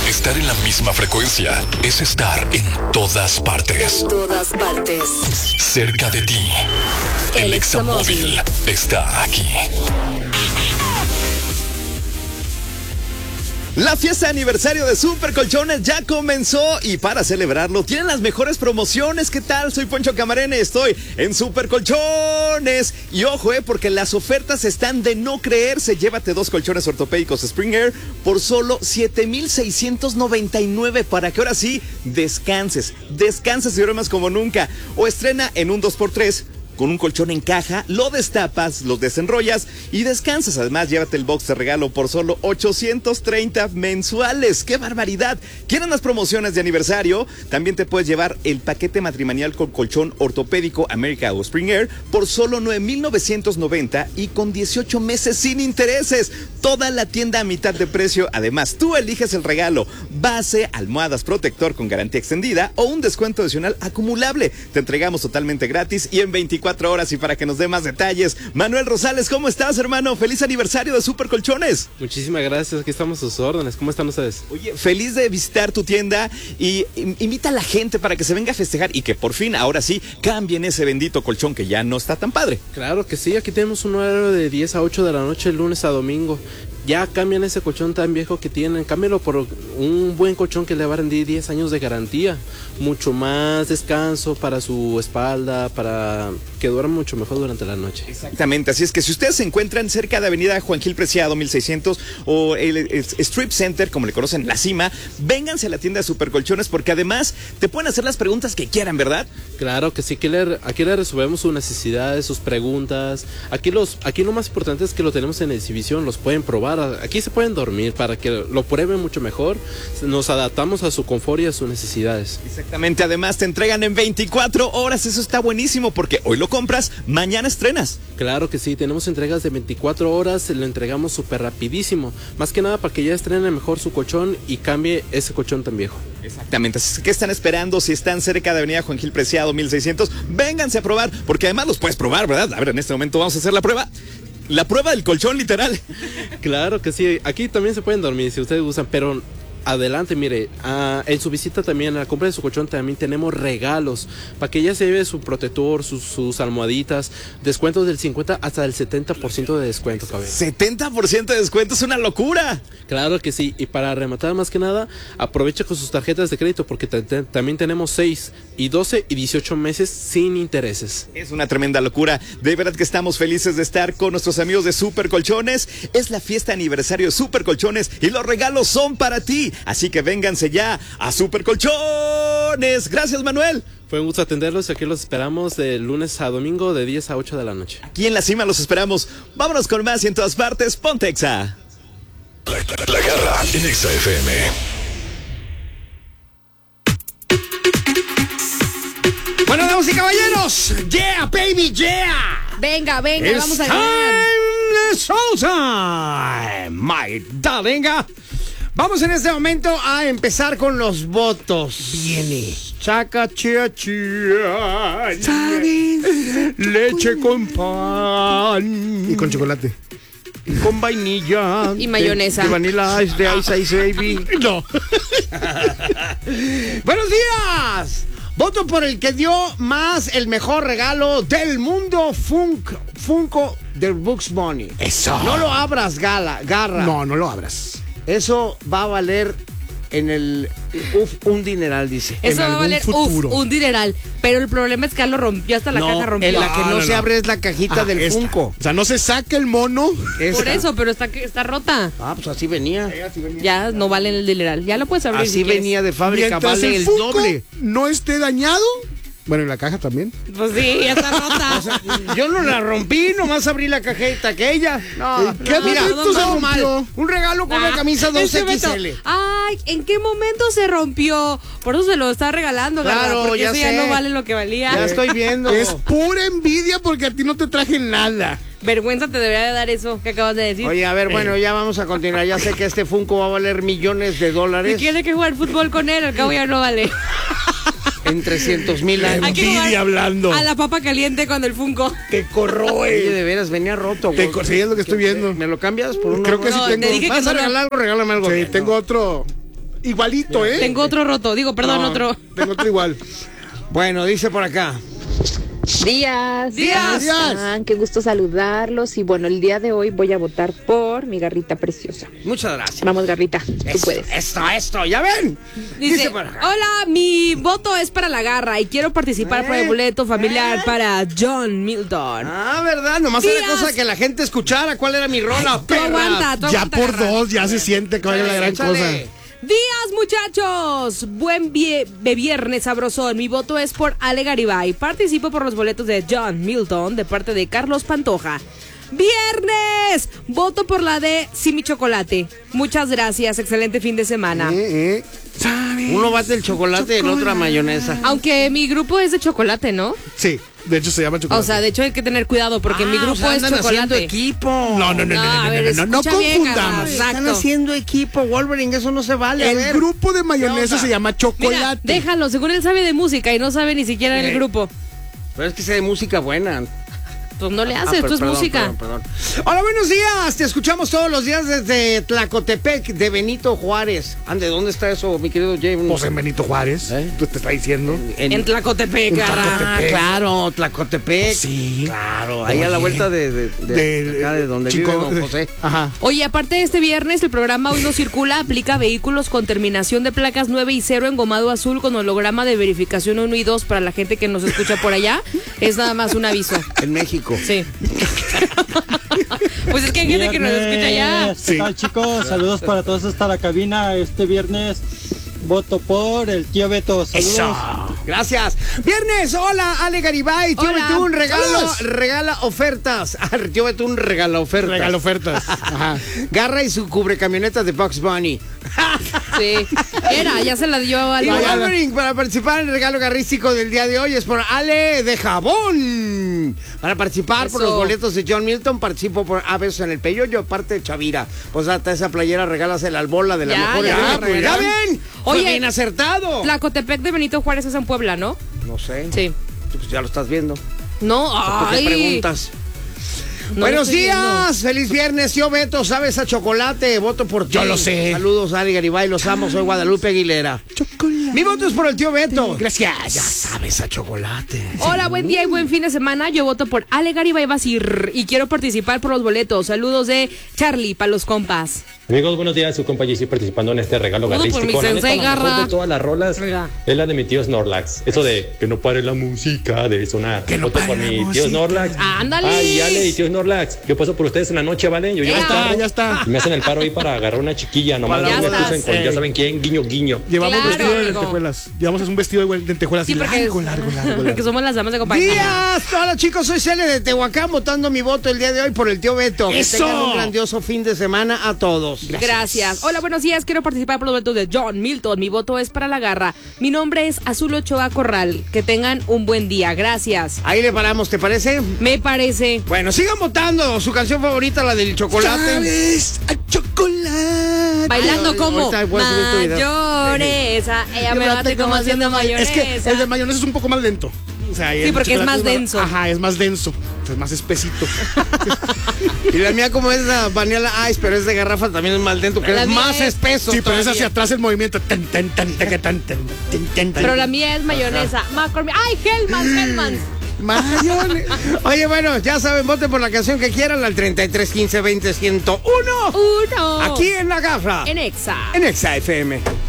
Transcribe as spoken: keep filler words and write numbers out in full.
Estar en la misma frecuencia es estar en todas partes. En todas partes. Cerca de ti. El, el Examóvil está aquí. La fiesta de aniversario de Super Colchones ya comenzó y para celebrarlo tienen las mejores promociones. ¿Qué tal? Soy Poncho Camarena y estoy en Super Colchones. Y ojo, eh, porque las ofertas están de no creerse. Llévate dos colchones ortopédicos Spring Air por solo siete mil seiscientos noventa y nueve para que ahora sí descanses. Descanses y duermas como nunca. O estrena en un dos por tres. Con un colchón en caja, lo destapas, los desenrollas y descansas. Además, llévate el box de regalo por solo ochocientos treinta mensuales. ¡Qué barbaridad! ¿Quieren las promociones de aniversario? También te puedes llevar el paquete matrimonial con colchón ortopédico America o Spring Air por solo nueve mil novecientos noventa y con dieciocho meses sin intereses. Toda la tienda a mitad de precio. Además, tú eliges el regalo: base, almohadas, protector con garantía extendida o un descuento adicional acumulable. Te entregamos totalmente gratis y en veinticuatro horas. Y para que nos dé más detalles, Manuel Rosales, ¿cómo estás, hermano? Feliz aniversario de Super Colchones. Muchísimas gracias, aquí estamos a sus órdenes. ¿Cómo están ustedes? Oye, feliz de visitar tu tienda y invita a la gente para que se venga a festejar y que por fin, ahora sí, cambien ese bendito colchón que ya no está tan padre. Claro que sí, aquí tenemos un horario de diez a ocho de la noche, lunes a domingo. Ya cambian ese colchón tan viejo que tienen, cámbialo por un buen colchón que le va a rendir diez años de garantía. Mucho más descanso para su espalda, para que duerma mucho mejor durante la noche. Exactamente, así es que si ustedes se encuentran cerca de Avenida Juan Gil Preciado mil seiscientos o el, el Strip Center, como le conocen, La Cima, vénganse a la tienda de Super Colchones porque además te pueden hacer las preguntas que quieran, ¿verdad? Claro que sí, aquí le, aquí le resolvemos sus necesidades, sus preguntas. Aquí, los, aquí lo más importante es que lo tenemos en exhibición, los pueden probar. Aquí se pueden dormir para que lo prueben mucho mejor. Nos adaptamos a su confort y a sus necesidades. Exactamente, además te entregan en veinticuatro horas. Eso está buenísimo porque hoy lo compras, mañana estrenas. Claro que sí, tenemos entregas de veinticuatro horas, lo entregamos súper rapidísimo. Más que nada para que ya estrenen mejor su colchón y cambie ese colchón tan viejo. Exactamente, así que están esperando. Si están cerca de Avenida Juan Gil Preciado mil seiscientos, vénganse a probar, porque además los puedes probar, ¿verdad? A ver, en este momento vamos a hacer la prueba. La prueba del colchón, literal. Claro que sí, aquí también se pueden dormir si ustedes gustan, pero adelante, mire, uh, en su visita también, a la compra de su colchón también tenemos regalos, para que ella se lleve su protector, sus, sus almohaditas, descuentos del cincuenta hasta del setenta por ciento de descuento, cabrón. setenta por ciento de descuento, es una locura. Claro que sí, y para rematar más que nada, aprovecha con sus tarjetas de crédito, porque t- t- también tenemos seis y doce y dieciocho meses sin intereses. Es una tremenda locura, de verdad que estamos felices de estar con nuestros amigos de Super Colchones. Es la fiesta aniversario de Super Colchones y los regalos son para ti. Así que vénganse ya a Super Colchones. Gracias, Manuel. Fue un gusto atenderlos y aquí los esperamos de lunes a domingo de diez a ocho de la noche. Aquí en La Cima los esperamos. Vámonos con más y en todas partes, ponte Exa. La, la, la Garra en Exa F M. Bueno, damas y caballeros, yeah, baby, yeah. Venga, venga, It's vamos a time, soul time, my darling. Vamos en este momento a empezar con los votos. Viene. Chaca, chia, chia. Leche con pan. Y con chocolate. Y con vainilla. Y mayonesa. De, de vanilla ice, de ice ice baby. No. Buenos días. Voto por el que dio más el mejor regalo del mundo, Funko, Funko de Bugs Bunny. Eso. No lo abras, Gala, Garra. No, no lo abras. Eso va a valer en el uf, un dineral, dice. Eso va a valer uf, un dineral. Pero el problema es que lo rompió, hasta la no, caja rompió. En la que no, no, no se abre es la cajita ah, del esta. Funko. O sea, no se saca el mono. Esta. Por eso, pero está, está rota. Ah, pues así venía. Sí, venía. Ya no vale el dineral. Ya lo puedes abrir. Así si venía de fábrica, mientras vale el, el Funko doble. No esté dañado. Bueno, en la caja también. Pues sí, ya está rota. O sea, yo no la rompí, nomás abrí la cajita aquella. No, ¿Qué mira, momento se todo mal. rompió? Un regalo con Ah, una camisa dos ese equis momento. ele. Ay, ¿en qué momento se rompió? Por eso se lo está regalando, Claro, Garra, porque ya eso ya sé. no vale lo que valía. Ya estoy viendo. Es pura envidia porque a ti no te traje nada. Vergüenza te debería de dar eso que acabas de decir. Oye, a ver, bueno, ya vamos a continuar. Ya sé que este Funko va a valer millones de Si dólares. quiere que jugar fútbol con él, al cabo ya no vale. En trescientos mil años. Hay que jugar Envidia hablando. a la papa caliente con el Funko. Te corroe. Oye, de veras, venía roto, Te güey. cor- sí, es lo que estoy viendo. ¿Me lo cambias por uno? Creo que No, sí te tengo. dije que ¿Vas no a lo- regalar algo? Regálame algo. Sí, No. tengo otro. Igualito, ¿eh? Tengo otro roto, digo, perdón, No, otro. Tengo otro igual. Bueno, dice por acá. Días. Días. Ah, qué gusto saludarlos. Y bueno, el día de hoy voy a votar por mi Garrita preciosa. Muchas gracias. Vamos, Garrita, tú Esto, puedes. esto, esto, ya ven. Dice, por acá. hola, mi voto es para la garra y quiero participar por el boleto familiar para John Milton. Ah, ¿verdad? Nomás era Días. cosa que la gente escuchara cuál era mi rola, Tú perras. aguanta, tú Ya aguanta, por garra. dos, ya se siente que vaya la gran Échale. cosa. Días, muchachos. Buen vie- de viernes sabrosón. Mi voto es por Ale Garibay. Participo por los boletos de John Milton de parte de Carlos Pantoja. Viernes. Voto por la de Simi Chocolate. Muchas gracias. Excelente fin de semana. Eh, eh. Uno bate el chocolate y el otro a mayonesa. Aunque mi grupo es de chocolate, ¿no? Sí, de hecho se llama chocolate. O sea, de hecho hay que tener cuidado porque mi Ah, grupo o sea, es andan haciendo chocolate. equipo. no, no, no, no, No, no, a no, ver, no, no, no escucha bien, confundamos. Garra. Están Exacto. haciendo equipo, Wolverine, eso no se vale. a El ver. grupo de mayonesa ¿Qué onda? se llama Mira, chocolate. déjalo, según él sabe de música y no sabe ni siquiera Eh. el grupo. Pero es que sea de música buena. Pues no le Ah, hace, per- esto es perdón, música. perdón, perdón. Hola, buenos días. Te escuchamos todos los días desde Tlacotepec, de Benito Juárez. Ande, ¿dónde está eso, mi querido James? Pues en Benito Juárez. ¿Eh? Tú te estás diciendo. En Tlacotepec, garra. Ah, claro, Tlacotepec. Sí. Claro, ahí a la Oye. vuelta de, de, de, De, de acá de donde Chico- vive don José. Ajá. Oye, aparte de este viernes, el programa Hoy No Circula aplica vehículos con terminación de placas nueve y cero engomado azul con holograma de verificación uno y dos para la gente que nos escucha por allá. Es nada más un aviso. En México. Sí. Pues es que hay gente que nos escucha allá. Sí. ¿Qué tal, chicos? Saludos para todos hasta la cabina. Este viernes voto por el tío Beto. Saludos. Eso. Gracias. Viernes, hola, Ale Garibay. Tío Hola. Betún regalo, Saludos. regala ofertas. Ah, Tío Betún regala ofertas. Regalo ofertas. Ajá. Garra y su cubre camioneta de Bugs Bunny. Sí. Era, ya se la dio al Y Vaya. Wolverine, para participar en el regalo garrístico del día de hoy es por Ale de Jabón. Para participar por Eso. los boletos de John Milton, participo por A Besos en el Peyoyo, parte de Chavira. Pues hasta esa playera regálasela al bola de la Ya, mejor. ya, edad. pues, ¿Ya ya. ven? Fue Oye, bien acertado. Tlacotepec de Benito Juárez es en Puebla, ¿no? No sé. Sí. Pues ya lo estás viendo. No, ¿Por qué ay. preguntas? No Buenos lo estoy días, feliz viernes, tío Beto, ¿sabes a chocolate? Voto por ti. Yo lo sé. Saludos, Ali Garibay, los amo, soy Guadalupe Aguilera. Chocolate. Mi voto es por el tío Beto. Gracias. Ya sabes a chocolate. Hola, buen día y buen fin de semana. Yo voto por Ale Garibay Basir y quiero participar por los boletos. Saludos de Charlie para los compas. Amigos, buenos días. Su compa Jessy participando en este regalo Todo por garrístico. mi La neta, sensei, la mejor garra. de todas las rolas Oiga. es la de mi tío Snorlax. Eso de que no pare la música de sonar. Que no Voto pare por la mi tío música. Snorlax. Ándale. Ay, Ale y tío Snorlax. Yo paso por ustedes en la noche, ¿vale? Yo llevo Ya el carro ya está. y me hacen el paro ahí para agarrar una chiquilla. Nomás Ya no me estás. crucen con ya saben quién, guiño, guiño. Llevamos Claro, vestido de amigo. lentejuelas. Llevamos un vestido de lentejuelas Sí, porque, largo, largo, largo, largo. porque somos las damas de compañía. Días, hola chicos, soy Cele de Tehuacán votando mi voto el día de hoy por el tío Beto. Que ¡Eso! tengan un grandioso fin de semana a todos. Gracias. Hola, buenos días. Quiero participar por los boletos de John Milton. Mi voto es para la garra. Mi nombre es Azul Ochoa Corral. Que tengan un buen día. Gracias. Ahí le paramos, ¿te parece? Me parece. Bueno, sigan votando. Su canción favorita, la del chocolate. ¿Sabes a chocolate? Bailando Ay, como ahorita voy a subir tu video. mayonesa. Ella me bate como haciendo mayonesa. Es que el de mayonesa es un poco más lento. O sea, y Sí, el porque es chocolate más denso. Ajá, es más denso. Es más espesito. Y la mía como es la Vanilla Ice, pero es de garrafa, también es más lento, que La es mía más es- espeso. Sí, pero es todavía. hacia atrás el movimiento. Tan, tan, tan, taca, tan, tan, tan, tan, tan. Pero la mía es mayonesa. McCormick. ¡Ay, Hellman, Hellman! Mayonesa. Oye, bueno, ya saben, voten por la canción que quieran al treinta y tres quince veinte ciento uno. Uno. Aquí en la gafa. En Exa. En Exa F M.